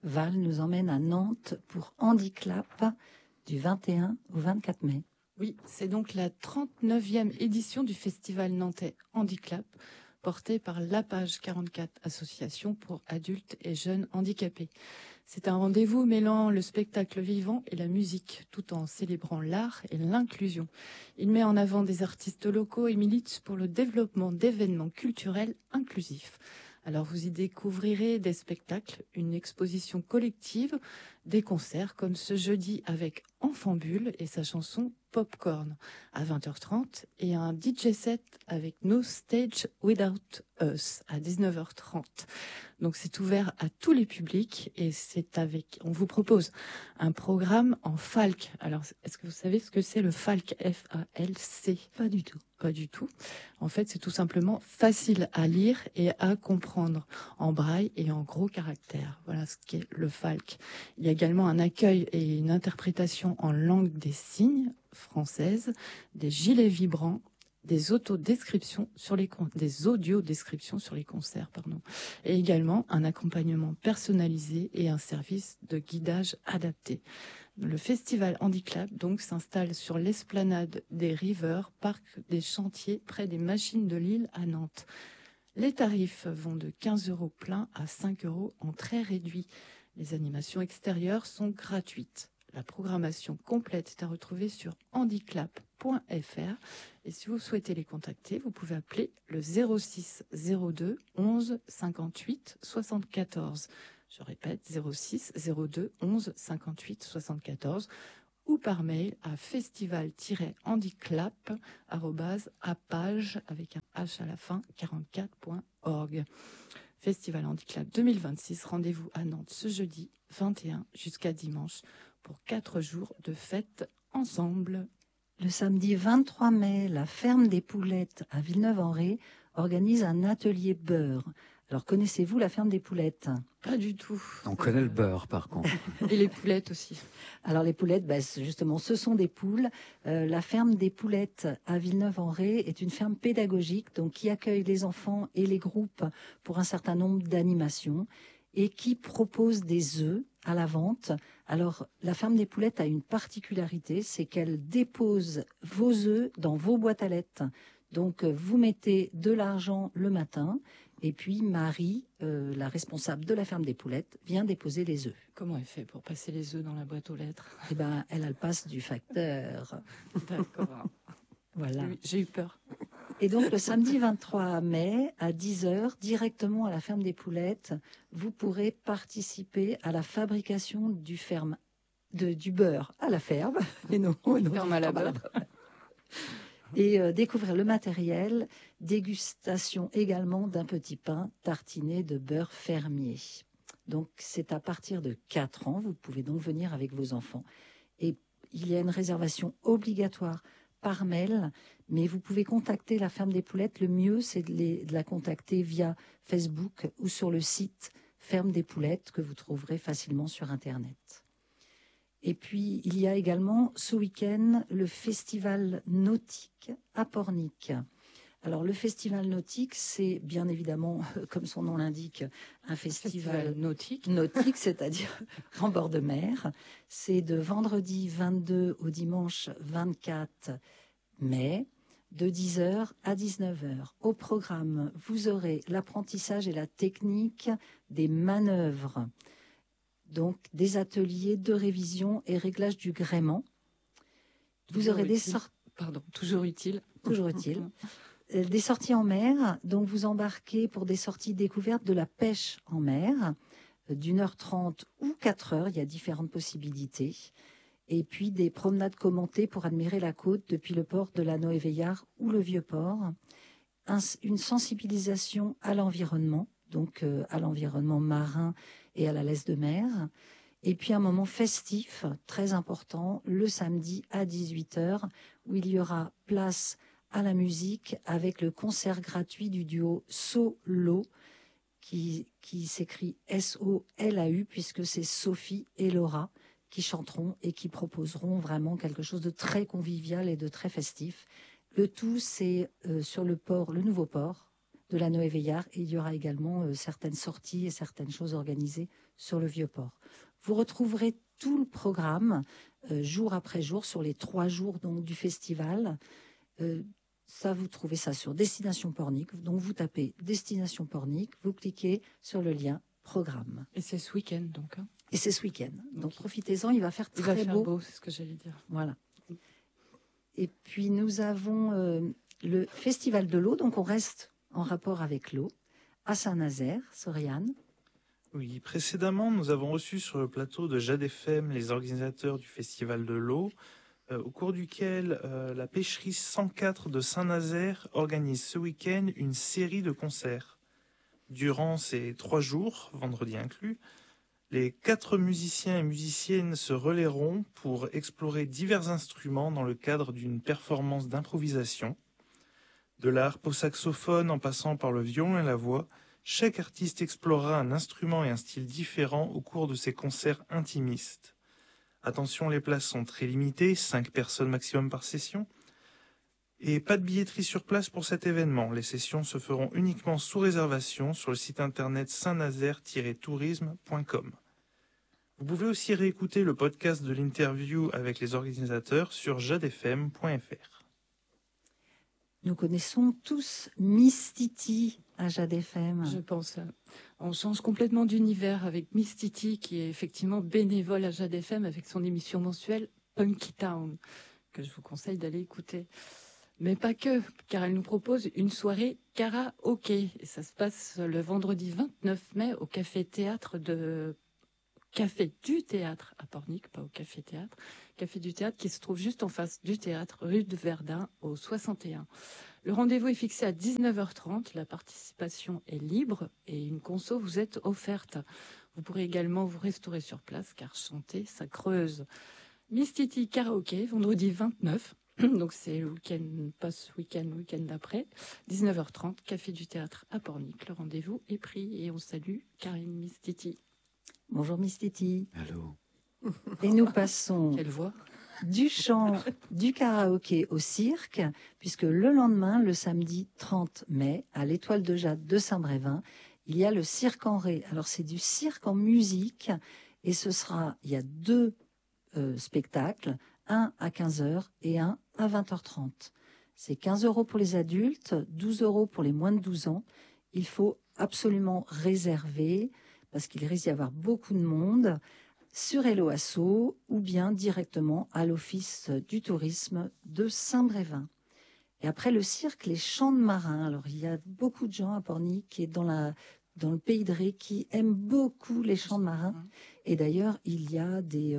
Val nous emmène à Nantes pour Handiclap du 21 au 24 mai. Oui, c'est donc la 39e édition du festival nantais Handiclap, porté par la Page 44, association pour adultes et jeunes handicapés. C'est un rendez-vous mêlant le spectacle vivant et la musique, tout en célébrant l'art et l'inclusion. Il met en avant des artistes locaux et milite pour le développement d'événements culturels inclusifs. Alors vous y découvrirez des spectacles, une exposition collective, des concerts comme ce jeudi avec Enfant Bulle et sa chanson Popcorn à 20h30 et un DJ set avec No Stage Without Us à 19h30. Donc c'est ouvert à tous les publics et on vous propose un programme en FALC. Alors est-ce que vous savez ce que c'est le FALC? F-A-L-C? Pas du tout. Pas du tout. En fait, c'est tout simplement facile à lire et à comprendre en braille et en gros caractères. Voilà ce qu'est le FALC. Il y a également un accueil et une interprétation en langue des signes française, des gilets vibrants, des audiodescriptions sur les concerts, et également un accompagnement personnalisé et un service de guidage adapté. Le festival Handiclap donc s'installe sur l'esplanade des Riveurs, parc des Chantiers, près des Machines de Lille à Nantes. Les tarifs vont de 15 € plein à 5 € en très réduit. Les animations extérieures sont gratuites. La programmation complète est à retrouver sur handiclap.fr. Et si vous souhaitez les contacter, vous pouvez appeler le 06 02 11 58 74. Je répète, 06 02 11 58 74 ou par mail à festival-handiclap@apage avec un H à la fin 44.org. Festival Handiclap 2026, rendez-vous à Nantes ce jeudi 21 jusqu'à dimanche pour 4 jours de fête ensemble. Le samedi 23 mai, la ferme des Poulettes à Villeneuve-en-Ré organise un atelier beurre. Alors, connaissez-vous la ferme des Poulettes? Pas du tout. On connaît le beurre, par contre. Et les poulettes aussi. Alors, les poulettes, justement, ce sont des poules. La ferme des Poulettes à Villeneuve-en-Ré est une ferme pédagogique donc, qui accueille les enfants et les groupes pour un certain nombre d'animations et qui propose des œufs à la vente. Alors, la ferme des Poulettes a une particularité, c'est qu'elle dépose vos œufs dans vos boîtes à lettres. Donc, vous mettez de l'argent le matin et puis Marie, la responsable de la ferme des Poulettes, vient déposer les œufs. Comment elle fait pour passer les œufs dans la boîte aux lettres? Eh ben, elle a le passe du facteur. D'accord. Voilà. Oui, j'ai eu peur. Et donc, le samedi 23 mai, à 10h, directement à la ferme des Poulettes, vous pourrez participer à la fabrication du beurre à la ferme. Et non, ferme à la beurre. Et découvrir le matériel, dégustation également d'un petit pain tartiné de beurre fermier. Donc, c'est à partir de 4 ans, vous pouvez donc venir avec vos enfants. Et il y a une réservation obligatoire par mail, mais vous pouvez contacter la ferme des Poulettes. Le mieux, c'est de la contacter via Facebook ou sur le site Ferme des Poulettes que vous trouverez facilement sur Internet. Et puis, il y a également ce week-end le festival nautique à Pornic. Alors, le festival nautique, c'est bien évidemment, comme son nom l'indique, un festival nautique, c'est-à-dire en bord de mer. C'est de vendredi 22 au dimanche 24 mai, de 10h à 19h. Au programme, vous aurez l'apprentissage et la technique des manœuvres. Donc, des ateliers de révision et réglage du gréement. Vous aurez des sorties... Pardon, toujours utile. Toujours utile. Des sorties en mer, donc vous embarquez pour des sorties découvertes de la pêche en mer, d'1h30 ou 4h, il y a différentes possibilités. Et puis des promenades commentées pour admirer la côte depuis le port de la Noé-Veillard ou le Vieux-Port. Une sensibilisation à l'environnement, donc à l'environnement marin et à la laisse de mer. Et puis un moment festif, très important, le samedi à 18h, où il y aura place à la musique avec le concert gratuit du duo Solo, qui s'écrit S-O-L-A-U, puisque c'est Sophie et Laura qui chanteront et qui proposeront vraiment quelque chose de très convivial et de très festif. Le tout, c'est sur le nouveau port, de la Noé-Veillard. Et il y aura également certaines sorties et certaines choses organisées sur le Vieux-Port. Vous retrouverez tout le programme jour après jour sur les 3 jours donc, du festival. Ça, vous trouvez ça sur Destination Pornic. Donc, vous tapez Destination Pornic, vous cliquez sur le lien programme. Et c'est ce week-end, donc. Hein. Et c'est ce week-end. Donc, Okay. profitez-en, il va faire très beau. C'est ce que j'allais dire. Voilà. Et puis, nous avons le Festival de l'eau. Donc, on reste en rapport avec l'eau à Saint-Nazaire, Soriane. Oui, précédemment, nous avons reçu sur le plateau de Jade FM les organisateurs du Festival de l'eau, au cours duquel la pêcherie 104 de Saint-Nazaire organise ce week-end une série de concerts. Durant ces 3 jours, vendredi inclus, les 4 musiciens et musiciennes se relayeront pour explorer divers instruments dans le cadre d'une performance d'improvisation. De la harpe au saxophone en passant par le violon et la voix, chaque artiste explorera un instrument et un style différent au cours de ces concerts intimistes. Attention, les places sont très limitées, 5 personnes maximum par session. Et pas de billetterie sur place pour cet événement. Les sessions se feront uniquement sous réservation sur le site internet saintnazaire-tourisme.com. Vous pouvez aussi réécouter le podcast de l'interview avec les organisateurs sur jadefm.fr. Nous connaissons tous Miss Titi à Jade FM. Je pense. On change complètement d'univers avec Miss Titi, qui est effectivement bénévole à Jade FM avec son émission mensuelle Punky Town, que je vous conseille d'aller écouter. Mais pas que, car elle nous propose une soirée karaoké. Et ça se passe le vendredi 29 mai au Café du Théâtre à Pornic, pas au Café Théâtre. Café du Théâtre qui se trouve juste en face du théâtre, rue de Verdun, au 61. Le rendez-vous est fixé à 19h30. La participation est libre et une conso vous est offerte. Vous pourrez également vous restaurer sur place, car chanter, ça creuse. Miss Titi karaoké, vendredi 29. Donc c'est le week-end, pas ce week-end, le week-end d'après, 19h30, Café du Théâtre à Pornic. Le rendez-vous est pris et on salue Karine Miss Titi. Bonjour Miss Titi. Allô. Et nous passons Quelle voix. du chant, du karaoké au cirque, puisque le lendemain, le samedi 30 mai, à l'Étoile de Jade de Saint-Brévin, il y a le cirque en ré. Alors c'est du cirque en musique et il y a 2 spectacles, un à 15h et un à 20h30. C'est 15 € pour les adultes, 12 € pour les moins de 12 ans. Il faut absolument réserver parce qu'il risque d'y avoir beaucoup de monde sur Hello Asso ou bien directement à l'Office du tourisme de Saint-Brévin. Et après le cirque, les chants de marins. Alors il y a beaucoup de gens à Pornic qui est dans le pays de Ré qui aiment beaucoup les chants de marins. Et d'ailleurs, il y a des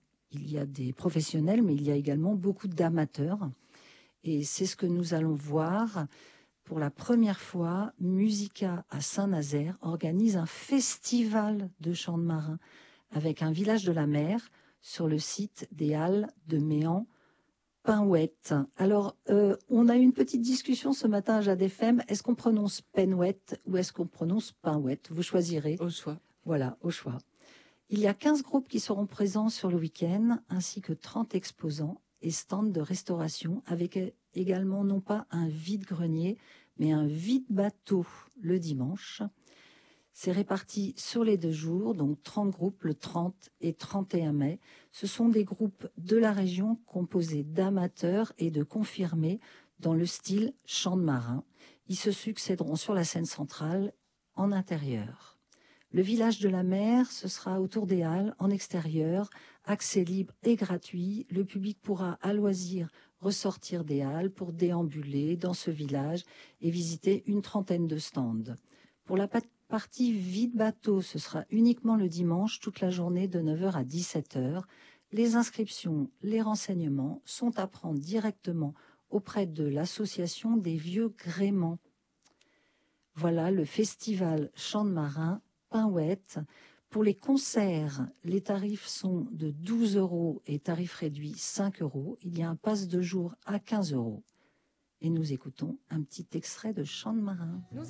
professionnels, mais il y a également beaucoup d'amateurs. Et c'est ce que nous allons voir. Pour la première fois, Musica à Saint-Nazaire organise un festival de chants de marins avec un village de la mer sur le site des Halles de Méan-Pinouette. Alors, on a eu une petite discussion ce matin à Jade FM. Est-ce qu'on prononce Penouette ou est-ce qu'on prononce Pinouette? Vous choisirez. Au choix. Voilà, au choix. Il y a 15 groupes qui seront présents sur le week-end, ainsi que 30 exposants et stands de restauration, avec également non pas un vide-grenier, mais un vide-bateau le dimanche. C'est réparti sur les 2 jours, donc 30 groupes le 30 et 31 mai. Ce sont des groupes de la région composés d'amateurs et de confirmés dans le style chant de marin. Ils se succéderont sur la scène centrale en intérieur. Le village de la mer, ce sera autour des Halles, en extérieur, accès libre et gratuit. Le public pourra à loisir ressortir des Halles pour déambuler dans ce village et visiter une trentaine de stands. Pour la partie vide-bateau, ce sera uniquement le dimanche, toute la journée de 9h à 17h. Les inscriptions, les renseignements sont à prendre directement auprès de l'association des vieux gréments. Voilà le festival Chants de Marin Pinouette. Pour les concerts, les tarifs sont de 12 € et tarif réduit 5 €. Il y a un pass de jour à 15 €. Et nous écoutons un petit extrait de Chants de Marin.